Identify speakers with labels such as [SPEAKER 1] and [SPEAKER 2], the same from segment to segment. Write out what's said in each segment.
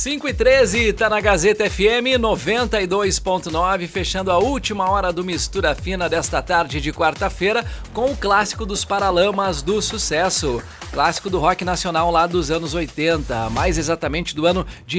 [SPEAKER 1] 5h13, tá na Gazeta FM 92.9, fechando a última hora do Mistura Fina desta tarde de quarta-feira com o clássico dos Paralamas do Sucesso. Clássico do rock nacional lá dos anos 80, mais exatamente do ano de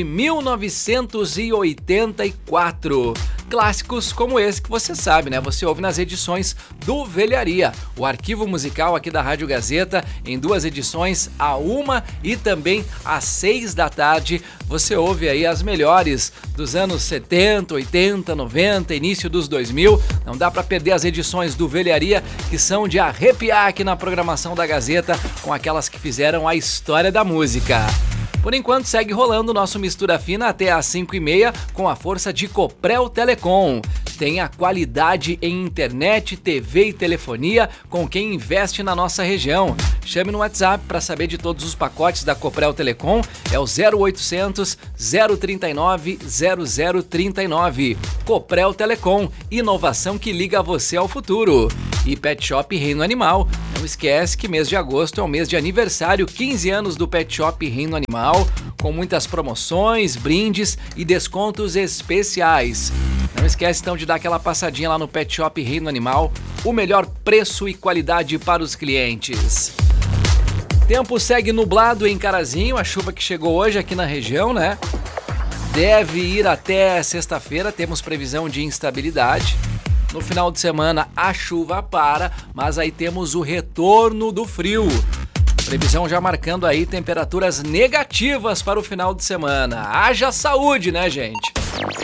[SPEAKER 1] 1984. Clássicos como esse que você sabe, né? Você ouve nas edições do Velharia, o arquivo musical aqui da Rádio Gazeta, em duas edições, à 1 e também às 6 da tarde. Você ouve aí as melhores dos anos 70, 80, 90, início dos 2000. Não dá pra perder as edições do Velharia, que são de arrepiar aqui na programação da Gazeta, com aquelas que fizeram a história da música. Por enquanto, segue rolando o nosso Mistura Fina até às 5h30 com a força de Coprel Telecom. Tenha qualidade em internet, TV e telefonia com quem investe na nossa região. Chame no WhatsApp para saber de todos os pacotes da Coprel Telecom. É o 0800 039 0039. Coprel Telecom, inovação que liga você ao futuro. E Pet Shop Reino Animal. Não esquece que mês de agosto é o mês de aniversário, 15 anos do Pet Shop Reino Animal, com muitas promoções, brindes e descontos especiais. Não esquece então de dar aquela passadinha lá no Pet Shop Reino Animal, o melhor preço e qualidade para os clientes. Tempo segue nublado em Carazinho, a chuva que chegou hoje aqui na região, né? Deve ir até sexta-feira, temos previsão de instabilidade. No final de semana a chuva para, mas aí temos o retorno do frio. Previsão já marcando aí temperaturas negativas para o final de semana. Haja saúde, né, gente?